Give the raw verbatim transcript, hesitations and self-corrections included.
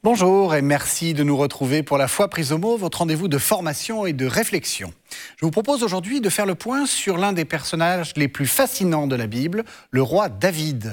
Bonjour et merci de nous retrouver pour la foi prise au mot, votre rendez-vous de formation et de réflexion. Je vous propose aujourd'hui de faire le point sur l'un des personnages les plus fascinants de la Bible, le roi David.